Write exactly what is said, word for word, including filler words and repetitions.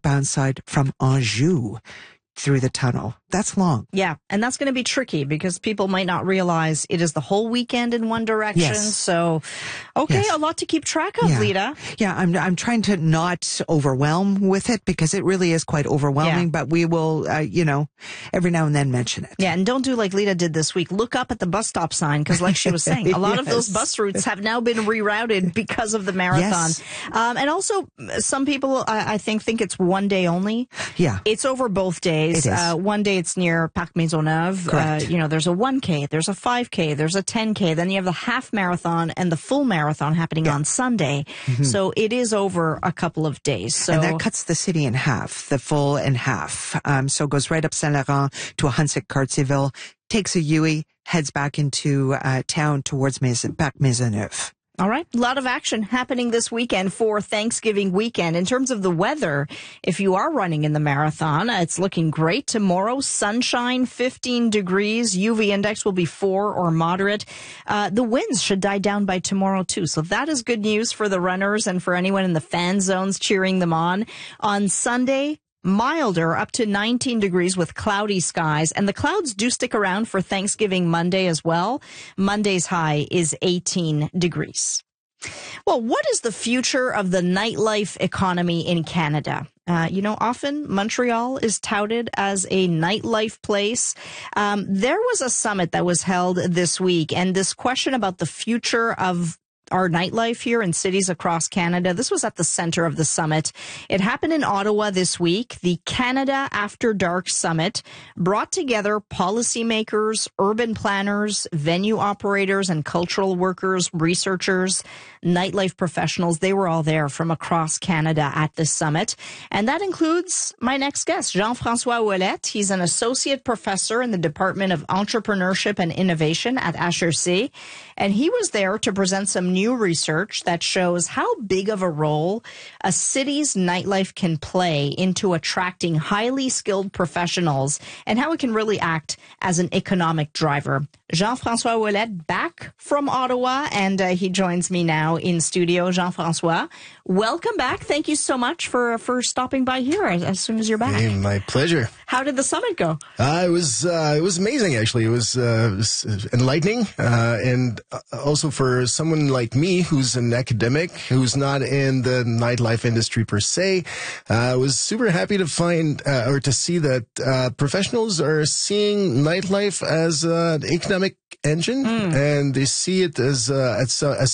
southbound side from Anjou through the tunnel. That's long. Yeah, and that's going to be tricky because people might not realize it is the whole weekend in one direction. Yes. So, okay, Yes. a lot to keep track of, Yeah. Lita. Yeah, I'm I'm trying to not overwhelm with it because it really is quite overwhelming, Yeah. but we will, uh, you know, every now and then mention it. Yeah, and don't do like Lita did this week. Look up at the bus stop sign because, like she was saying, a lot of those Yes. bus routes have now been rerouted because of the marathon. Yes. Um, and also, some people, I, I think, think it's one day only. Yeah. It's over both days. It is. Uh, one day it's near Parc Maisonneuve. Correct. Uh, you know, there's a one K, there's a five K, there's a ten K. Then you have the half marathon and the full marathon happening on Sunday. So it is over a couple of days. So And that cuts the city in half, the full in half. Um, so it goes right up Saint Laurent to a Hunsick Cartierville, takes a U-E, heads back into uh, town towards Maison, Parc Maisonneuve. All right. A lot of action happening this weekend for Thanksgiving weekend. In terms of the weather, if you are running in the marathon, uh, it's looking great. Tomorrow, sunshine, fifteen degrees. U V index will be four or moderate. Uh, the winds should die down by tomorrow, too. So that is good news for the runners and for anyone in the fan zones cheering them on. On Sunday, milder, up to nineteen degrees with cloudy skies. And the clouds do stick around for Thanksgiving Monday as well. Monday's high is eighteen degrees. Well, what is the future of the nightlife economy in Canada? Uh, you know, often Montreal is touted as a nightlife place. Um, there was a summit that was held this week, and this question about the future of our nightlife here in cities across Canada. This was at the center of the summit. It happened in Ottawa this week. The Canada After Dark Summit brought together policymakers, urban planners, venue operators, and cultural workers, researchers, nightlife professionals. They were all there from across Canada at this summit. And that includes my next guest, Jean-François Ouellette. He's an associate professor in the Department of Entrepreneurship and Innovation at H R C. And he was there to present some new research that shows how big of a role a city's nightlife can play into attracting highly skilled professionals and how it can really act as an economic driver. Jean-François Ouellette back from Ottawa, and uh, he joins me now in studio. Jean-François, welcome back. Thank you so much for for stopping by here as, as soon as you're back. Hey, my pleasure. How did the summit go? Uh, it was uh, it was amazing, actually. It was, uh, it was enlightening, uh, and also for someone like me, who's an academic, who's not in the nightlife industry per se. Uh, I was super happy to find uh, or to see that uh, professionals are seeing nightlife as uh, an economic engine, mm. and they see it as uh, as, uh, as